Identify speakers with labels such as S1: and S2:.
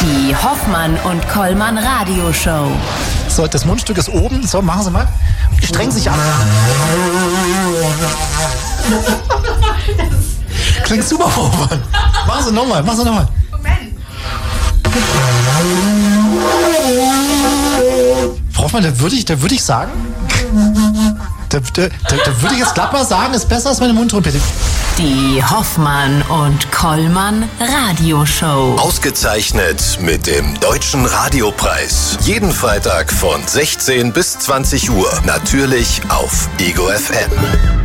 S1: Die Hoffmann und Kollmann Radioshow.
S2: So, das Mundstück ist oben. So, machen Sie mal. Strengen Sie sich an. Klingt super, Hoffmann. Machen Sie nochmal. Moment. Frau Hoffmann, da würde ich sagen, da würde ich jetzt glatt mal sagen, ist besser als meine Mundtrompete.
S1: Die Hoffmann und Kollmann Radioshow.
S3: Ausgezeichnet mit dem Deutschen Radiopreis. Jeden Freitag von 16 bis 20 Uhr. Natürlich auf Ego FM.